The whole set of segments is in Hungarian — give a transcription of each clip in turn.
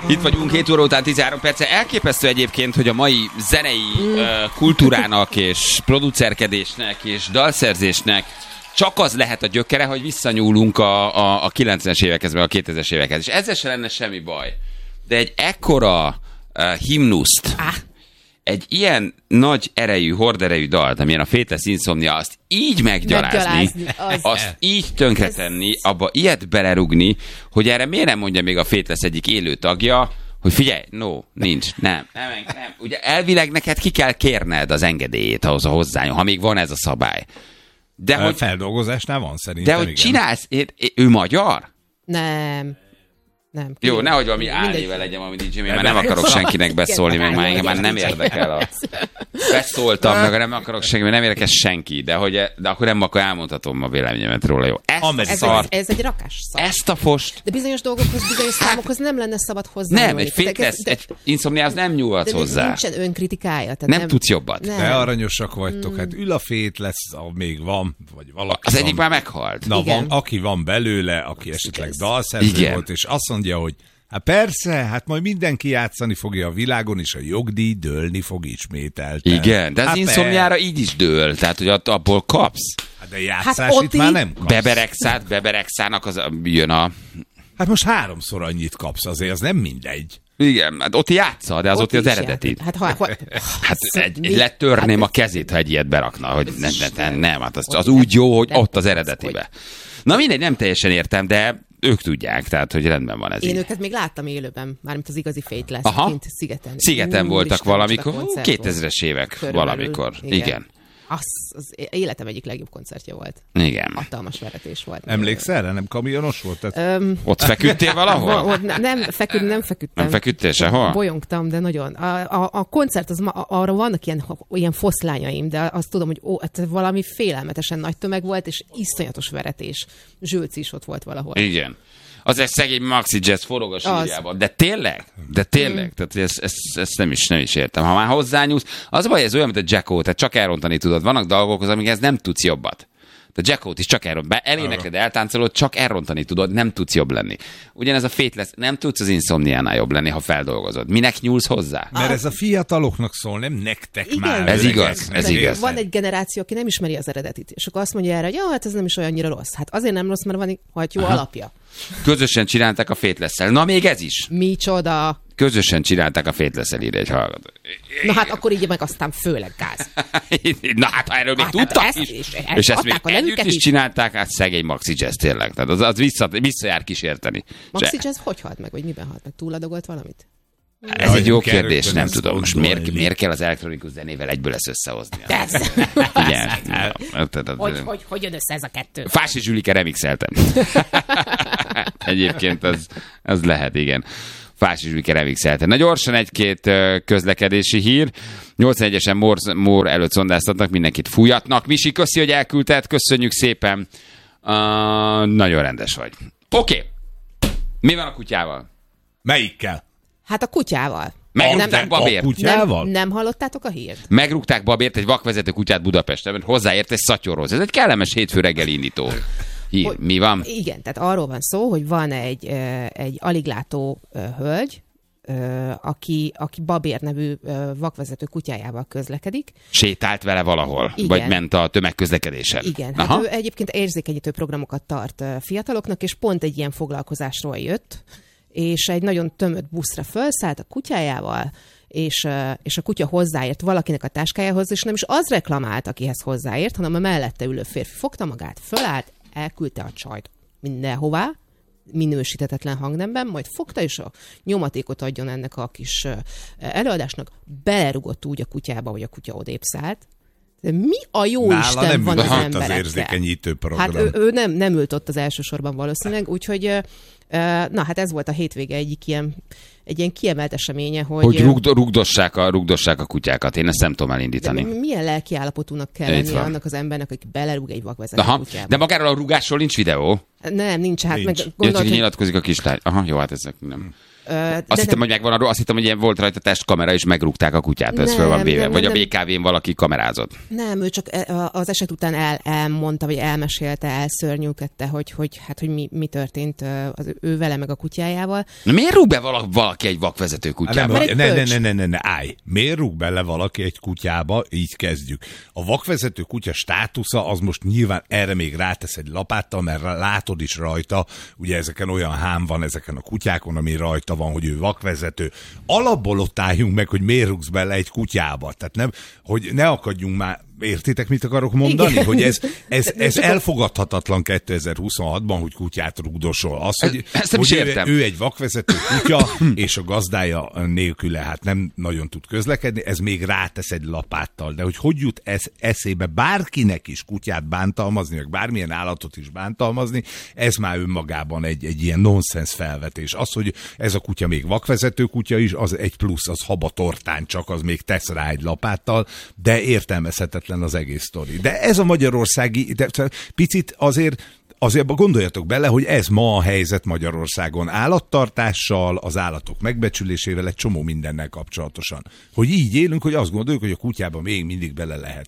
Itt vagyunk 7 óra után 13 perce. Elképesztő egyébként, hogy a mai zenei kultúrának és producerkedésnek és dalszerzésnek csak az lehet a gyökere, hogy visszanyúlunk a 90-es évekhez, meg a 2000-es évekhez. És ezzel se lenne semmi baj. De egy ekkora himnuszt, egy ilyen nagy erejű, horderejű dalt, amilyen a Faithless Insomnia, azt így meggyalázni, azt így tönkretenni, abba ilyet belerugni, hogy erre miért nem mondja még a Faithless egyik élő tagja, hogy figyelj, nincs, nem. Ugye elvileg neked ki kell kérned az engedélyét ahhoz a hozzányom, ha még van ez a szabály. De hogy feldolgozásnál van szerintem. De hogy igen. Csinálsz, ő magyar? Nem. Jó, nehogy valami álnével legyen, ami DJ, mert nem akarok senkinek beszólni, meg már engem már nem érdekel. Beszóltam, meg nem akarok senki, mert nem érdekel senki, de akkor nem elmondhatom a véleményemet róla, jó? Ez egy rakás szar. Ezt a fost. De bizonyos dolgokhoz, bizonyos számokhoz nem lenne szabad hozzá. Nem, egy Insomniához nem nyúlhatsz hozzá. Nincsen önkritikálja. Nem tudsz jobbat. De aranyosak vagytok, hát ül a Faithless, még van, vagy valaki. Az egyik már meghalt. Na, aki van belőle, aki esetleg dalszerző volt, és azt mondja, hogy hát persze, hát majd mindenki játszani fogja a világon, és a jogdíj dőlni fog ismételten. Igen, de az Insomniára így is dől, tehát hogy abból kapsz. Hát de játszás itt már nem kapsz. Beberexának jön a... Hát most 3-szor annyit kapsz, azért az nem mindegy. Igen, hát ott játsza, de az ott az eredetit. Hát letörném a kezét, ha egy ilyet berakna, hogy nem, hát az úgy jó, hogy ott az eredetibe. Na mindegy, nem teljesen értem, de ők tudják, tehát, hogy rendben van ez. Én őket még láttam élőben, mármint az igazi Faithless, kint Szigeten. Szigeten voltak valamikor, 2000-es évek valamikor. Igen. Az életem egyik legjobb koncertje volt. Igen. Hatalmas veretés volt. Emlékszel rá? Nem kamionos volt? Ott feküdtél valahol? Nem feküdtem. Nem feküdtél sehol? Bolyongtam, de nagyon. A koncert, arra vannak ilyen foszlányaim, de azt tudom, hogy valami félelmetesen nagy tömeg volt, és iszonyatos veretés. Zsülci is ott volt valahol. Igen. Az egy szegény maxi jazz forog a sírjában. De tényleg? Tehát ezt nem is értem. Ha már hozzányúlsz, az baj, ez olyan, mint a Jacko, tehát csak elrontani tudod. Vannak dolgok, amikhez nem tudsz jobbat. A Jackot is csak elénekled, eltáncolod, csak elrontani tudod, nem tudsz jobb lenni. Ugyanez a Faithless, nem tudsz az Insomniánál jobb lenni, ha feldolgozod. Minek nyúlsz hozzá? Mert ez a fiataloknak szól, nem nektek igen, már. Ez igaz. Van egy generáció, aki nem ismeri az eredetit, és akkor azt mondja erre, hogy hát ez nem is olyannyira rossz. Hát azért nem rossz, mert van egy jó alapja. Közösen csinálták a Faithless-szel. Na még ez is. Micsoda. Közösen csinálták a Faithless-el, írja egy hallgató. Na hát akkor így meg aztán főleg gáz. Na hát ha erről még tudtak is. És ezt még együtt is csinálták, hát szegény maxi jazz tényleg. Tehát az visszajár kísérteni. Maxi jazz hogy halt meg, vagy miben halt meg? Túladogolt valamit? Ez egy jó kérdés, nem tudom. Most miért kell az elektronikus zenével egyből ezt összehozni? Hogy jön össze ez a kettő? Fási Zsülike remixeltem. Egyébként az lehet, igen. Fási Zsülike remixelte. Na gyorsan egy-két közlekedési hír. 81-esen Mór előtt szondáztatnak, mindenkit fújatnak. Misi, köszi, hogy elküldted, köszönjük szépen. Nagyon rendes vagy. Oké. Mi van a kutyával? Melyikkel? Hát a kutyával. Megrúgták Babért. A kutyával? Nem hallottátok a hírt? Megrúgták Babért, egy vakvezető kutyát Budapesten, hozzáért egy szatyorhoz. Ez egy kellemes hétfő reggeli indító. Mi van? Igen, tehát arról van szó, hogy van egy aliglátó hölgy, aki Babér nevű vakvezető kutyájával közlekedik. Sétált vele valahol? Igen. Vagy ment a tömegközlekedésen? Igen, hát ő egyébként érzékenyítő programokat tart fiataloknak, és pont egy ilyen foglalkozásról jött, és egy nagyon tömött buszra felszállt a kutyájával, és a kutya hozzáért valakinek a táskájához, és nem is az reklamált, akihez hozzáért, hanem a mellette ülő férfi fogta magát, fölállt, elküldte a csajt mindenhová, minősíthetetlen hangnemben, majd fogta, és a nyomatékot adjon ennek a kis előadásnak, belerugott úgy a kutyába, hogy a kutya odébb szállt. De mi a jó Isten van az emberekkel? Az érzékenyítő program. Hát ő nem ült ott az elsősorban valószínűleg, úgyhogy na hát ez volt a hétvége egy ilyen kiemelt eseménye, hogy rugdossák a kutyákat. Én ezt nem tudom elindítani. De milyen lelkiállapotúnak kell lennie annak az embernek, aki belerúg egy vakvezető kutyába? De magáról a rugásról nincs videó? Nem, nincs. Hát nincs. Meg gondolod, hogy nyilatkozik a kislány. Aha, jó, hát ezek nem. Azt hittem, hogy megvan azt hittem, hogy ilyen volt rajta testkamera, és megrúgták a kutyát, ez föl van véve. Vagy a BKV-n valaki kamerázott. Nem, ő csak az eset után elmondta, vagy elmesélte, elszörnyűködte, hogy mi történt az ő vele meg a kutyájával. Na miért rúg be valaki egy vakvezető kutyába? Ne, állj. Miért rúg bele valaki egy kutyába? Így kezdjük. A vakvezető kutya státusza az most nyilván erre még rátesz egy lapáttal, mert látod is rajta, ugye ezeken olyan hám van ezeken a kutyákon, ami rajta van, hogy ő vakvezető. Alapból ott álljunk meg, hogy miért rúgsz bele egy kutyába. Tehát nem, hogy ne akadjunk már. Értitek, mit akarok mondani? Igen. Hogy ez elfogadhatatlan 2026-ban, hogy kutyát rúgdosol. Az, hogy ő egy vakvezető kutya, és a gazdája nélküle hát nem nagyon tud közlekedni, ez még rátesz egy lapáttal. De hogy jut eszébe bárkinek is kutyát bántalmazni, meg bármilyen állatot is bántalmazni, ez már önmagában egy ilyen nonsens felvetés. Az, hogy ez a kutya még vakvezető kutya is, az egy plusz, az habatortán csak, az még tesz rá egy lapáttal, de értelmezhetetlen az egész sztori. De ez a magyarországi, de picit azért gondoljatok bele, hogy ez ma a helyzet Magyarországon állattartással, az állatok megbecsülésével, egy csomó mindennel kapcsolatosan. Hogy így élünk, hogy azt gondoljuk, hogy a kutyába még mindig bele lehet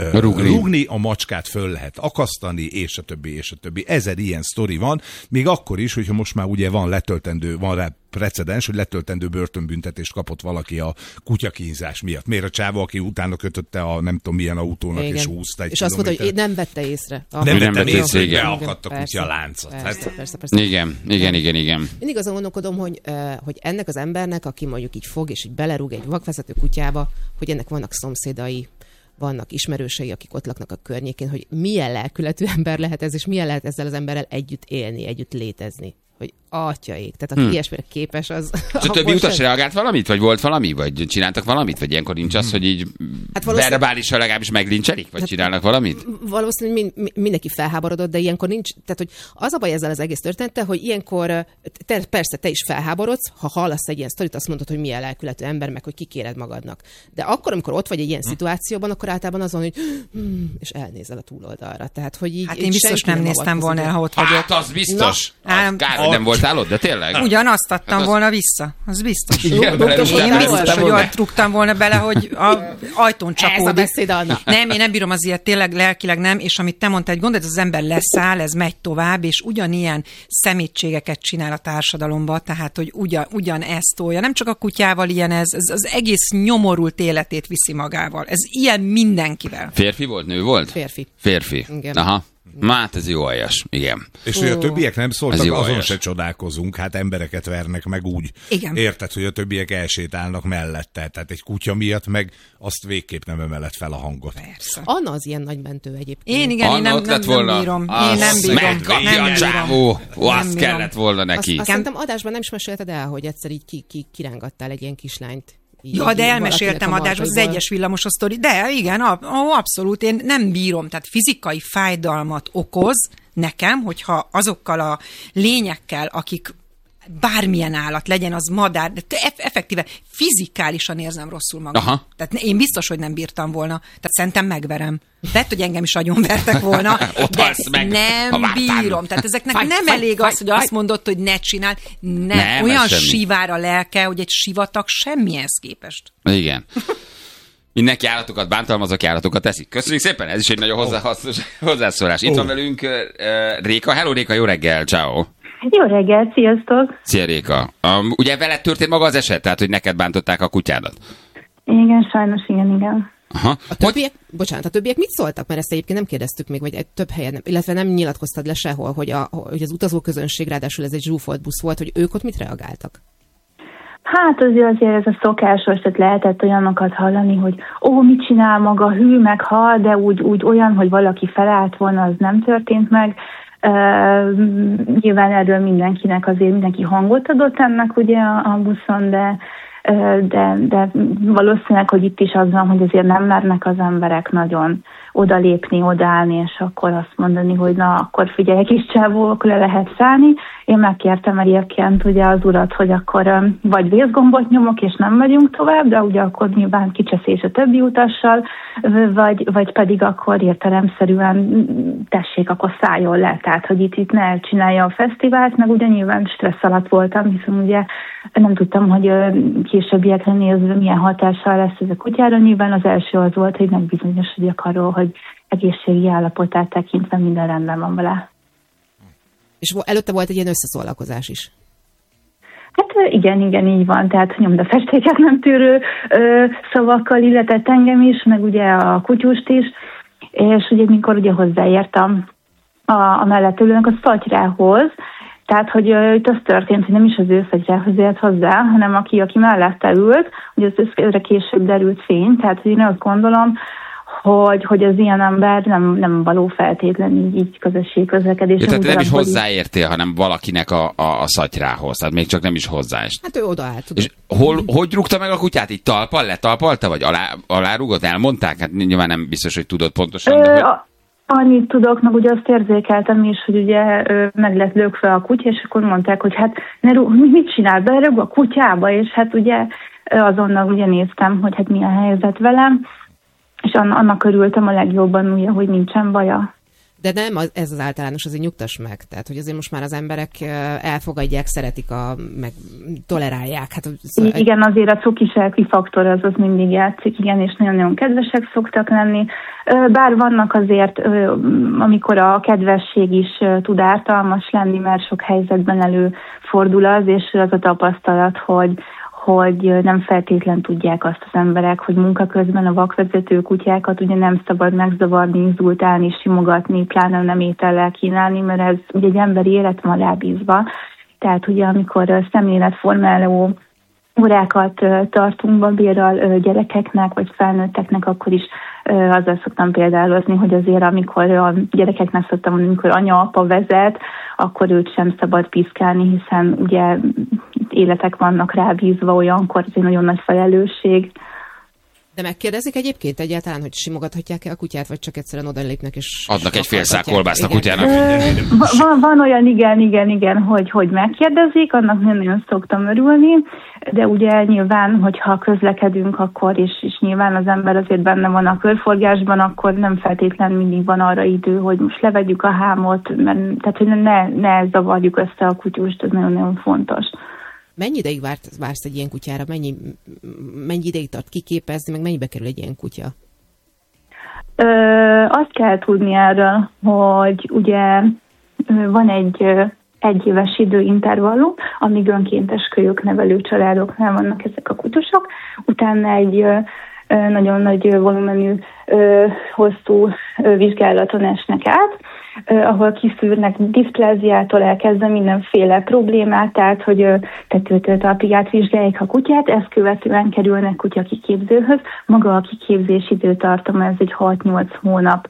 rúgni, a macskát föl lehet akasztani, és a többi. 1000 ilyen sztori van, még akkor is, hogyha most már ugye van rá precedens, hogy letöltendő börtönbüntetést kapott valaki a kutyakínzás miatt. Miért a csávó, aki utána kötötte a nem tudom milyen autónak, igen. És húzta egy és azt mondta, hogy nem vette észre. Nem vette észre, hogy beakadt a kutya láncot. Persze. Igen. Mindig azon gondolkodom, hogy ennek az embernek, aki mondjuk így fog, és így belerúg egy vakvezető kutyába, hogy ennek vannak szomszédai, vannak ismerősei, akik ott laknak a környékén, hogy milyen lelkületű ember lehet ez, és milyen lehet ezzel az emberrel együtt élni, együtt létezni. Hogy atyaik, tehát aki ilyesmire képes, az... És a többi utas reagált valamit? Vagy volt valami? Vagy csináltak valamit? Vagy ilyenkor nincs az, hogy így verbálisan legalábbis meglincselik? Vagy csinálnak valamit? Valószínűleg mindenki felháborodott, de ilyenkor nincs... Tehát, hogy az a baj ezzel az egész történettel, hogy ilyenkor persze te is felháborodsz, ha hallasz egy ilyen sztorit, azt mondod, hogy milyen lelkületű ember, meg hogy kikéred magadnak. De akkor, amikor ott vagy egy ilyen szituációban, akkor általában azon, hogy és elnézel a túloldalra. Tehát, hogy így, hát én biztos nem néztem volna el, ha ott vagyok. Hát az biztos. Kár, hogy nem voltál ott, de tényleg? Ugyanazt adtam volna vissza, az biztos. Igen, én biztos, hogy ott rúgtam volna bele, hogy a ajtón csapódik. Ez a beszéd, Anna. Nem, én nem bírom az ilyet, tényleg lelkileg nem, és amit te mondtál, hogy gondolod, az ember leszáll, ez megy tovább, és ugyanilyen szemétségeket csinál a társadalomba, tehát, hogy ugyanezt tolja. Nem csak a kutyával ilyen ez az egész nyomorult életét viszi magával. Ez ilyen mindenkivel. Férfi volt, nő volt? Férfi. Igen. Aha. Hát ez jó aljas, igen. És hogy a többiek nem szóltak, azon se csodálkozunk, hát embereket vernek meg úgy. Igen. Érted, hogy a többiek elsétálnak mellette, tehát egy kutya miatt meg azt végképp nem emelett fel a hangot. Persze. Anna az ilyen nagy mentő egyébként. Én igen, Anna én nem bírom. Én nem bírom. Megkapja a csávó. Azt kellett volna neki. Azt szerintem adásban nem is mesélted el, hogy egyszer így kirángattál egy ilyen kislányt. Ja, de elmeséltem adásban az egyes villamos sztori. De igen, abszolút, én nem bírom. Tehát fizikai fájdalmat okoz nekem, hogyha azokkal a lényekkel, akik bármilyen állat, legyen az madár, de effektíve fizikálisan érzem rosszul magam. Aha. Tehát én biztos, hogy nem bírtam volna. Tehát szerintem megverem. Lehet, hogy engem is agyonvertek volna, de nem bírom. Tehát ezeknek nem elég az, hogy azt mondod, hogy ne csináld. Nem olyan sivár a lelke, hogy egy sivatag semmihez képest. Igen. Mindenki állatokat bántalmazok, állatokat teszik. Köszönjük szépen, ez is egy nagyon hozzászólás. Itt van velünk Réka. Hello Réka, jó reggel, ciao. Jó reggel, sziasztok! Szia Réka. Ugye veled történt maga az eset, tehát hogy neked bántották a kutyádat? Igen, sajnos igen. Aha. A többiek mit szóltak? Mert ezt egyébként nem kérdeztük még, vagy több helyen, illetve nem nyilatkoztad le sehol, hogy az utazóközönség, ráadásul ez egy zsúfolt busz volt, hogy ők ott mit reagáltak? Hát azért ez a szokásos, tehát lehetett olyanokat hallani, hogy mit csinál maga, hű meg hal, de úgy olyan, hogy valaki felállt volna, az nem történt meg. Nyilván erről mindenki hangot adott ennek ugye a buszon, de valószínűleg, hogy itt is az van, hogy azért nem mernek az emberek nagyon odalépni, odaállni, és akkor azt mondani, hogy na, akkor figyelj, kis csávó, akkor le lehet szállni. Én megkértem egyébként ugye az urat, hogy akkor vagy vészgombot nyomok, és nem megyünk tovább, de ugye akkor nyilván kicseszés a többi utassal, vagy pedig akkor értelemszerűen tessék, akkor szálljon le. Tehát, hogy itt ne csinálja a fesztivált, meg ugye nyilván stressz alatt voltam, hiszen ugye nem tudtam, hogy későbbiekre nézve milyen hatással lesz ez a kutyára. Nyilván az első az volt, hogy megbizonyosodjak arról, hogy egészségi állapotát tekintve minden rendben van vele. És előtte volt egy ilyen összeszólalkozás is. Hát igen, így van, tehát nyomdafestéket nem tűrő szavakkal illetett engem is, meg ugye a kutyust is, és ugye mikor ugye hozzáértem a mellettülőnek a szatyrához, tehát, hogy itt az történt, hogy nem is az ő szatyrához ért hozzá, hanem aki mellette ült, ugye az összre később derült fény, tehát hogy én azt gondolom, hogy az ilyen ember nem való feltétlenül így közösségi közlekedés. Ja, tehát nem is hozzáértél, hanem valakinek a szatyrához, tehát még csak nem is hozzáest. Hát ő odaállt. És hogy rúgta meg a kutyát? Így letalpalta, vagy alárúgott? Elmondták? Hát nyilván nem biztos, hogy tudod pontosan. Annyit tudok, meg ugye azt érzékeltem is, hogy ugye meg lett lökve a kutya, és akkor mondták, hogy hát mit csinál, berög a kutyába, és hát ugye azonnal ugye néztem, hogy hát mi a helyzet velem, és annak örültem a legjobban, ugye, hogy nincsen baja. De nem, ez az általános, azért nyugtass meg. Tehát, hogy azért most már az emberek elfogadják, szeretik, meg tolerálják. Hát, igen, azért a cukiselki faktor az mindig játszik, igen, és nagyon-nagyon kedvesek szoktak lenni. Bár vannak azért, amikor a kedvesség is tud ártalmas lenni, mert sok helyzetben előfordul az, és az a tapasztalat, hogy nem feltétlen tudják azt az emberek, hogy munka közben a vakvezető kutyákat ugye nem szabad megzavarni, inzultálni, simogatni, pláne nem étellel kínálni, mert ez ugye egy emberi élet van rábízva. Tehát ugye amikor szemléletformáló órákat tartunk babérral gyerekeknek, vagy felnőtteknek, akkor is azzal szoktam példálozni, hogy azért amikor a gyerekeknek szoktam mondani, amikor anya-apa vezet, akkor őt sem szabad piszkálni, hiszen ugye életek vannak rábízva, olyankor ez egy nagyon nagy felelősség. De megkérdezik egyébként egyáltalán, hogy simogathatják-e a kutyát, vagy csak egyszerűen odalépnek és... Adnak egy fél szál kolbászt a kutyának. Van olyan, igen, hogy megkérdezik, annak nagyon szoktam örülni, de ugye nyilván, hogyha közlekedünk, akkor is nyilván az ember azért benne van a körforgásban, akkor nem feltétlenül mindig van arra idő, hogy most levegyük a hámot, tehát hogy ne zavarjuk össze a kutyust, ez nagyon-nagyon fontos. Mennyi ideig vársz egy ilyen kutyára? Mennyi ideig tart kiképezni, meg mennyibe kerül egy ilyen kutya? Azt kell tudni erről, hogy ugye van egy egyéves időintervallum, amíg önkéntes kölyöknevelő családoknál vannak ezek a kutyusok, utána egy nagyon nagy volumenű, hosszú vizsgálaton esnek át, ahol kiszűrnek diszpláziától elkezdve mindenféle problémát, tehát hogy tetőtől talpig átvizsgálják a kutyát, ezt követően kerülnek kutya kiképzőhöz. Maga a kiképzés időtartama, ez egy 6-8 hónap.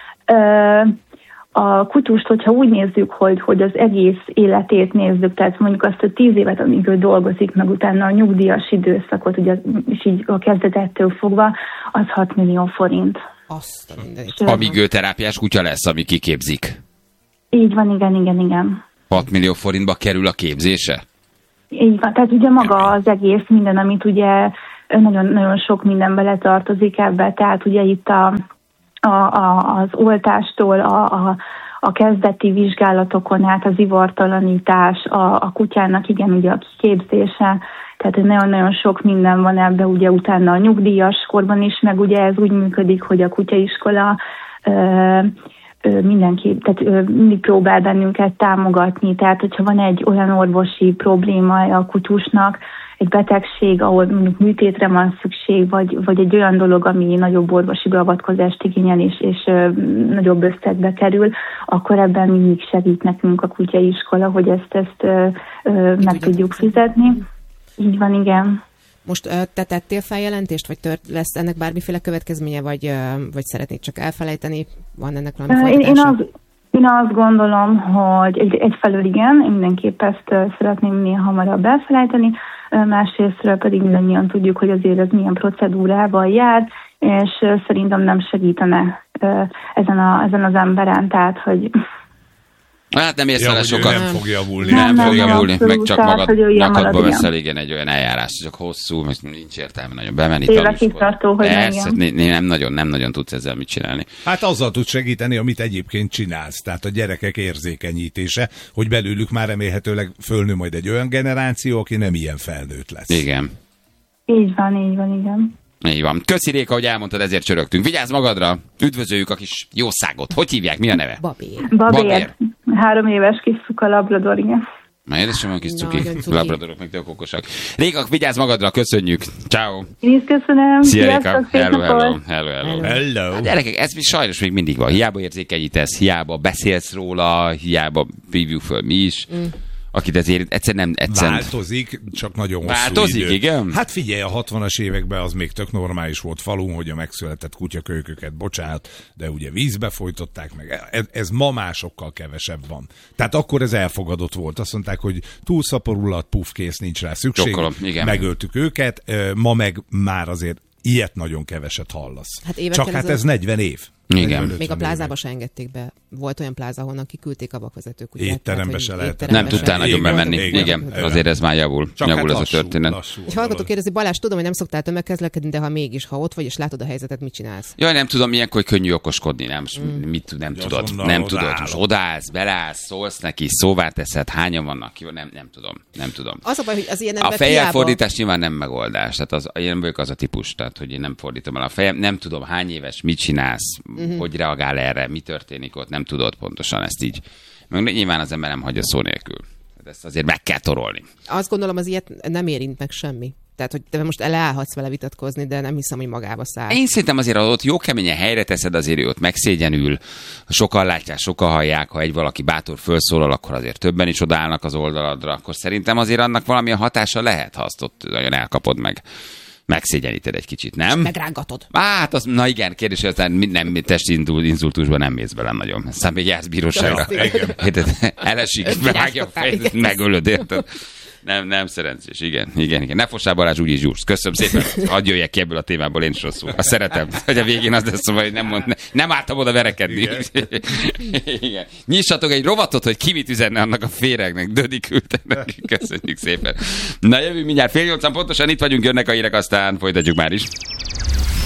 A kutust, hogyha úgy nézzük, hogy az egész életét nézzük, tehát mondjuk azt a 10 évet, amíg ő dolgozik, meg utána a nyugdíjas időszakot, ugye, és így a kezdetettől fogva, az 6 millió forint. Amíg ő terápiás kutya lesz, ami kiképzik. Így van, igen. 6 millió forintba kerül a képzése? Így van, tehát ugye maga az egész minden, amit ugye nagyon-nagyon sok minden bele tartozik ebbe, tehát ugye itt az oltástól, a kezdeti vizsgálatokon át az ivartalanítás, a kutyának igen ugye a kiképzése, tehát nagyon-nagyon sok minden van ebbe, ugye utána a nyugdíjas korban is, meg ugye ez úgy működik, hogy a kutyaiskola mindenki, tehát mindig próbál bennünket támogatni, tehát hogyha van egy olyan orvosi probléma a kutyusnak, egy betegség, ahol mondjuk műtétre van szükség, vagy egy olyan dolog, ami nagyobb orvosi beavatkozást igényel és nagyobb összegbe kerül, akkor ebben mindig segít nekünk a kutyaiskola, hogy ezt meg tudjuk fizetni. Így van, igen. Most te tettél feljelentést, vagy lesz ennek bármiféle következménye, vagy szeretnéd csak elfelejteni? Van ennek valami folytatása? Én azt gondolom, hogy egyfelől igen, mindenképp ezt szeretném minél hamarabb elfelejteni, másrésztről pedig mindannyian tudjuk, hogy azért ez milyen procedúrával jár, és szerintem nem segítene ezen az emberen, tehát, hogy... Hát nem érsz vele sokat. Nem fog javulni. Nem fog javulni, meg csak magadba veszel, igen, egy olyan eljárás, csak hosszú, most nincs értelme nagyon bemenni. Évekig tartó, hogy nem nagyon tudsz ezzel mit csinálni. Hát azzal tud segíteni, amit egyébként csinálsz, tehát a gyerekek érzékenyítése, hogy belőlük már remélhetőleg fölnő majd egy olyan generáció, aki nem ilyen felnőtt lesz. Igen. Így van, igen. Így van. Köszi, Réka, hogy elmondtad, ezért csörögtünk. Vigyázz magadra, üdvözöljük a kis jószágot. Hogy hívják? Mi a neve? Babér. 3 éves kis szuka labrador, igen. Na, édesem, a kis cuki. Labradorok meg tök okosak. Réka, vigyázz magadra, köszönjük. Ciao. Én is köszönöm. Szia, Réka. Hello. Hello. Hát gyerekek, ez sajnos még mindig van. Hiába érzékenyítesz, hiába beszélsz róla, hiába hívjuk föl mi is. Akit ezért egyszerűen nem... Változik, csak nagyon hosszú Változik, idő. igen? Hát figyelj, a 60-as években az még tök normális volt falun, hogy a megszületett kutyakölyköket, bocsánat, de ugye vízbe folytották meg. Ez ma másokkal kevesebb van. Tehát akkor ez elfogadott volt. Azt mondták, hogy túlszaporulat, kész, nincs rá szükség. Csokkolom, igen. Megöltük őket, ma meg már azért ilyet nagyon keveset hallasz. Csak hát ez 40 év. Igen. Még a plázába se engedték be. Volt olyan pláza, ahonnan kiküldték a vakvezető kutyát. Étterembe se lehet. Nem tudtál nagyon bemenni. Igen. Azért ez már javul. Javul ez a történet. Egy hallgató kérdezi, Balázs, tudom, hogy nem szoktál tömegközlekedni, de ha mégis, ha ott vagy és látod a helyzetet, mit csinálsz? Jaj, nem tudom, ilyenkor könnyű okoskodni, nem tudod. Nem tudod. Most odaállsz, beleállsz, szólsz neki, szóvá teszed, hányan vannak, jó, nem tudom. Az a baj, hogy az ilyen A fejjelfordítás nyilván nem megoldás. Tehát én vagyok az a típus, tehát hogy én nem fordítom el a fejem, nem tudom hány éves, mit csinálsz, hogy reagál erre, mi történik ott, nem tudod pontosan ezt így. Meg nyilván az ember nem hagyja szó nélkül. Ezt azért meg kell torolni. Azt gondolom, az ilyet nem érint meg semmi. Tehát, hogy te most leállhatsz vele vitatkozni, de nem hiszem, hogy magába száll. Én szerintem azért, ha ott jó keményen helyre teszed, azért ő ott megszégyenül. Sokan látják, sokan hallják, ha egy valaki bátor felszólal, akkor azért többen is odállnak az oldaladra. Akkor szerintem azért annak valamilyen hatása lehet, ha azt ott nagyon elkapod meg. Megszégyeníted egy kicsit, nem? Megrángatod. Hát, na igen, kérdés, hogy aztán nem testi inzultusban nem mész bele nagyon. Aztán még jársz bíróságra. Elesik, vágja a fejét, megölöd, érted? Nem szerencsés, igen. Ne fossál, Balázs, úgyis gyúrsz. Köszönöm szépen. Hadd jöjjek ki ebből a témából, én is rosszul. Azt szeretem, hogy a végén az lesz, hogy nem álltam oda verekedni. Igen. Nyissatok egy rovatot, hogy ki mit üzenne annak a féregnek. Dödi küldte neki. Köszönjük szépen. Na, jövünk mindjárt 7:30 pontosan, itt vagyunk, jönnek a hírek, aztán folytatjuk már is.